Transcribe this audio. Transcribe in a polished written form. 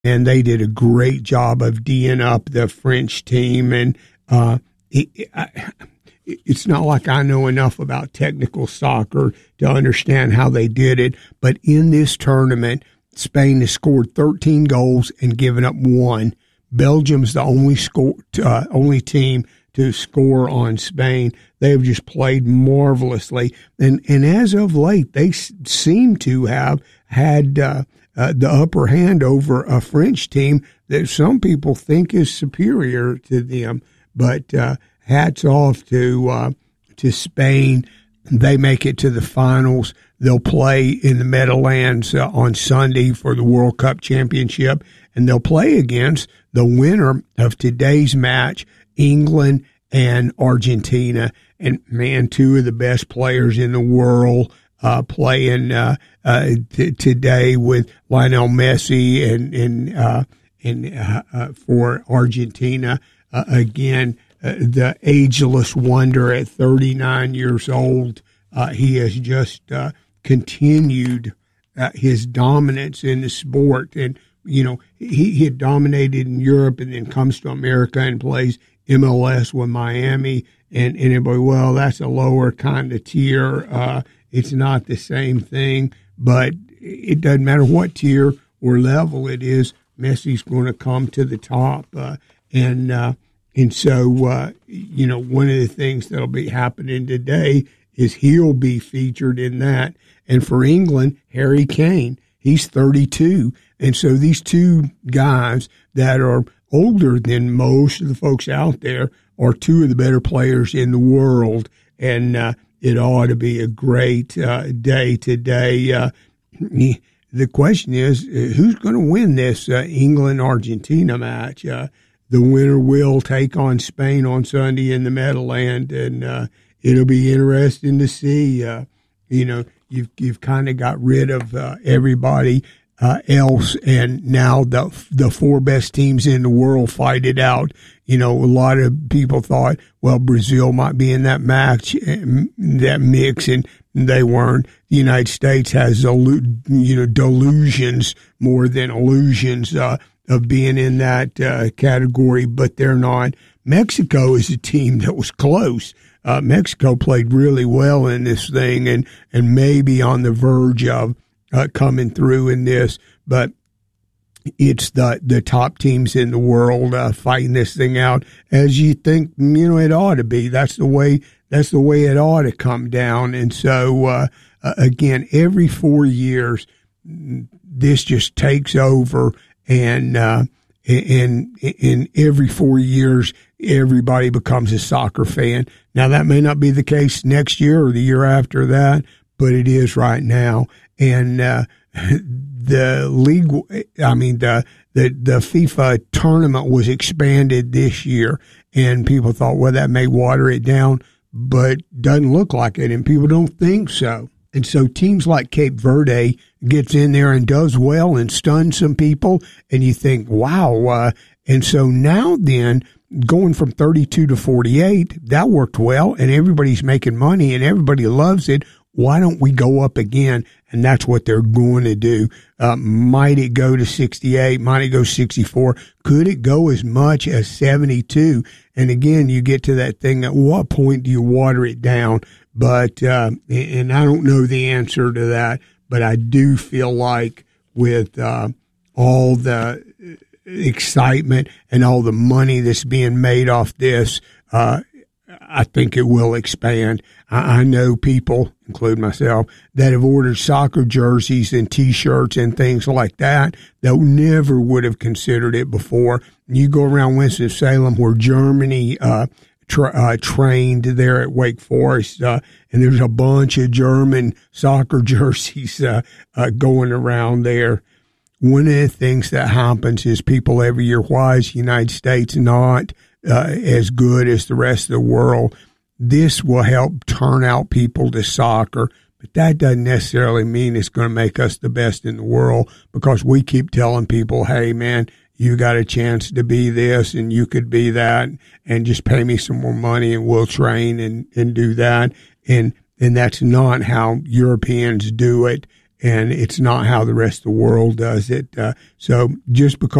and they did a great job of D'ing up the French team. And it's not like I know enough about technical soccer to understand how they did it, but in this tournament, Spain has scored 13 goals and given up 1. Belgium's the only team to score on Spain. They have just played marvelously. And as of late, they seem to have had the upper hand over a French team that some people think is superior to them. But hats off to Spain. They make it to the finals. They'll play in the Meadowlands on Sunday for the World Cup Championship, and they'll play against the winner of today's match, England and Argentina. And, man, 2 of the best players in the world playing today with Lionel Messi and for Argentina. Again, the ageless wonder at 39 years old. He has just continued his dominance in the sport. And, you know, he had dominated in Europe and then comes to America and plays MLS with Miami. And everybody, well, that's a lower kind of tier. It's not the same thing, but it doesn't matter what tier or level it is. Messi's going to come to the top. And so, you know, one of the things that'll be happening today is he'll be featured in that. And for England, Harry Kane, he's 32. And so these 2 guys that are older than most of the folks out there are 2 of the better players in the world. And it ought to be a great day today. The question is, who's going to win this England-Argentina match? The winner will take on Spain on Sunday in the Meadowlands, and it'll be interesting to see. You know, you've kind of got rid of everybody else, and now the 4 best teams in the world fight it out. You know, a lot of people thought, well, Brazil might be in that match, that mix, and they weren't. The United States has, delusions more than illusions of being in that category, but they're not. Mexico is a team that was close. Mexico played really well in this thing and maybe on the verge of coming through in this, but it's the top teams in the world fighting this thing out as you think, you know, it ought to be. That's the way it ought to come down. And so, again, every 4 years, this just takes over. And in every 4 years, everybody becomes a soccer fan. Now, that may not be the case next year or the year after that, but it is right now. And the league, the FIFA tournament was expanded this year, and people thought, well, that may water it down, but doesn't look like it, and people don't think so. And so teams like Cape Verde gets in there and does well and stuns some people, and you think, wow. And so now then, going from 32 to 48, that worked well, and everybody's making money, and everybody loves it. Why don't we go up again? And that's what they're going to do. Might it go to 68? Might it go 64? Could it go as much as 72? And again, you get to that thing, at what point do you water it down? But, and I don't know the answer to that, but I do feel like with all the excitement and all the money that's being made off this, I think it will expand. I know people, including myself, that have ordered soccer jerseys and T-shirts and things like that never would have considered it before. You go around Winston-Salem where Germany trained there at Wake Forest, and there's a bunch of German soccer jerseys going around there. One of the things that happens is people every year, why is the United States not as good as the rest of the world? This will help turn out people to soccer, but that doesn't necessarily mean it's going to make us the best in the world, because we keep telling people, hey, man, you got a chance to be this and you could be that, and just pay me some more money and we'll train and do that. And that's not how Europeans do it. and it's not how the rest of the world does it. So just because